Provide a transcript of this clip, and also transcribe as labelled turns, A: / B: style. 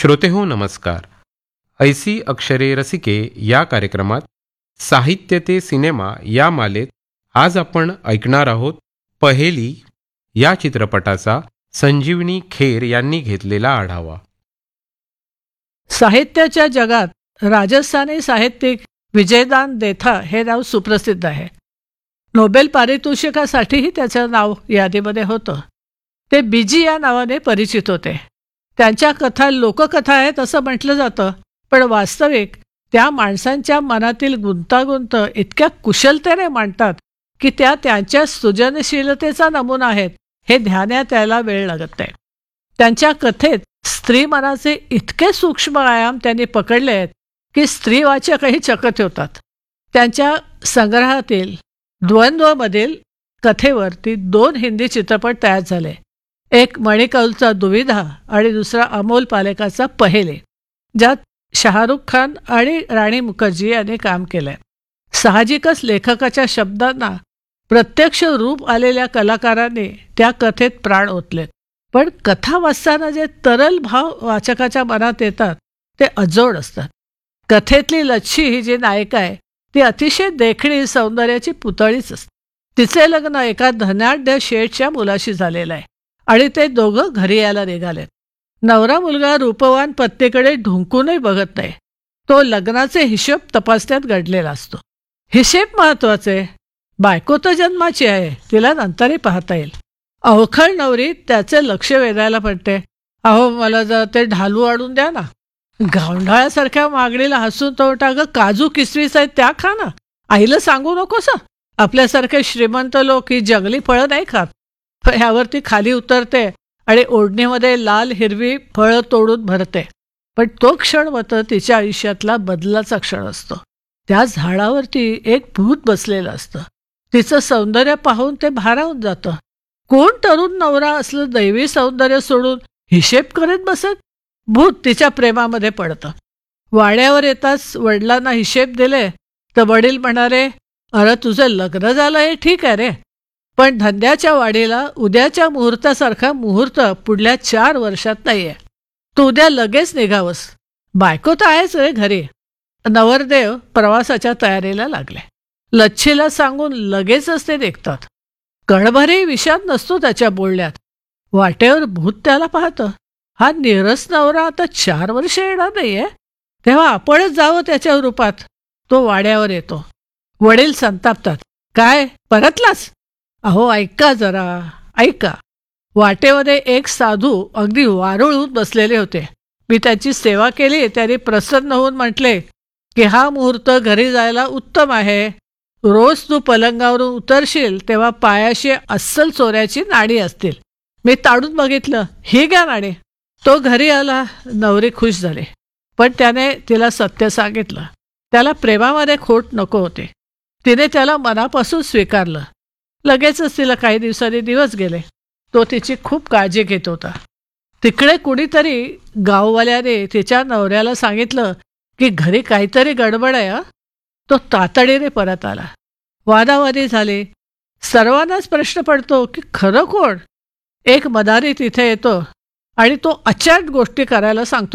A: श्रोतेहो नमस्कार. ऐसी अक्षरे रसिके या कार्यक्रमात साहित्य ते सिनेमा या मालेत आज आपण ऐकणार आहोत पहेली या चित्रपटाचा संजीवनी खेर यांनी घेतलेला आढावा.
B: साहित्याच्या जगात राजस्थानी साहित्यिक विजयदान देथा हे नाव सुप्रसिद्ध आहे. नोबेल पारितोषिकासाठीही त्याचं नाव यादीमध्ये होतं. ते बीजी या नावाने परिचित होते. त्यांच्या कथा लोककथा आहेत असं म्हटलं जातं, पण वास्तविक त्या माणसांच्या मनातील गुंतागुंत इतक्या कुशलतेने मांडतात की त्या त्यांच्या सृजनशीलतेचा नमुना आहेत हे ध्यानात यायला वेळ लागत नाही. त्यांच्या कथेत स्त्री मनाचे इतके सूक्ष्म आयाम त्यांनी पकडले आहेत की स्त्रीवाचकही चकित होतात. त्यांच्या संग्रहातील द्वंद्वमधील कथेवरती 2 हिंदी चित्रपट तयार झाले. एक मणिकौलचा दुविधा आणि दुसरा अमोल पालेकरचा पहेली, ज्यात शाहरुख खान आणि राणी मुखर्जी यांनी काम केलंय. साहजिकच लेखकाच्या शब्दांना प्रत्यक्ष रूप आलेल्या कलाकारांनी त्या कथेत प्राण ओतलेत. पण कथा वाचताना जे तरल भाव वाचकाच्या मनात येतात ते अजोड असतात. कथेतली लच्छी ही जी नायिका आहे ती अतिशय देखणी सौंदर्याची पुतळीच असते. तिचे लग्न एका धनाढ्य शेठच्या मुलाशी झालेलं आहे आणि ते दोघं घरी यायला निघालेत. नवरा मुलगा रूपवान पत्नीकडे ढुंकूनही बघत नाही. तो लग्नाचे हिशोब तपासण्यात गडलेला असतो. हिशेब महत्वाचे. बायको तर जन्माची आहे, तिला नंतरही पाहता येईल. अवखळ नवरी त्याचे लक्ष वेधायला पडते. अहो मला जर ते ढालू आणून द्या ना. गावंढाळ्यासारख्या मागणीला हसून तो टाक काजू किसवीस आहेत त्या खा ना. आईला सांगू नकोस. आपल्यासारखे श्रीमंत लोक ही जंगली फळं नाही खात. ह्यावरती खाली उतरते आणि ओढणीमध्ये लाल हिरवी फळं तोडून भरते. पण तो क्षण मात्र तिच्या आयुष्यातला बदलाचा क्षण असतो. त्या झाडावरती एक भूत बसलेलं असतं. तिचं सौंदर्य पाहून ते भारावून जातं. कोण तरुण नवरा असलं दैवी सौंदर्य सोडून हिशेब करत बसत. भूत तिच्या प्रेमामध्ये पडतं. वाड्यावर येताच वडिलांना हिशेब दिले तर वडील म्हणाले, अरे तुझं लग्न झालं हे ठीक आहे रे, पण धंद्याच्या वाडीला उद्याच्या मुहूर्तासारखा मुहूर्त पुढल्या 4 वर्षात नाहीये. तू उद्या लगेच निघावंस. बायको तर आहेच रे घरी. नवरदेव प्रवासाच्या तयारीला लागले. लच्छीला सांगून लगेचच ते निघतात. कणभरही विषाद नसतो त्याच्या बोलण्यात. वाटेवर भूत त्याला पाहतं. हा निरस नवरा आता 4 वर्ष येणार नाहीये, तेव्हा आपणच जावं त्याच्या रूपात. तो वाड्यावर येतो. वडील संतापतात. काय परतलास? अहो ऐका जरा, ऐका. वाटेमध्ये एक साधू अगदी वारुळून बसलेले होते. मी त्याची सेवा केली. त्यांनी प्रसन्न होऊन म्हटले की हा मुहूर्त घरी जायला उत्तम आहे. रोज तू पलंगावरून उतरशील तेव्हा पायाशी अस्सल चोऱ्याची नाणी असतील. मी ताडून बघितलं, ही घ्या नाणी. तो घरी आला. नवरी खुश झाली, पण त्याने तिला सत्य सांगितलं. त्याला प्रेमामध्ये खोट नको होते. तिने त्याला मनापासून स्वीकारलं. लगेचच तिला काही दिवसांनी दिवस गेले. तो तिची खूप काळजी घेत होता. तिकडे कुणीतरी गाववाल्याने तिच्या नवऱ्याला सांगितलं की घरी काहीतरी गडबड आहे. तो तातडीने परत आला. वादावादी झाली. सर्वांनाच प्रश्न पडतो की खरं कोण. एक मदारी तिथे येतो आणि तो अचाट गोष्टी करायला सांगतो.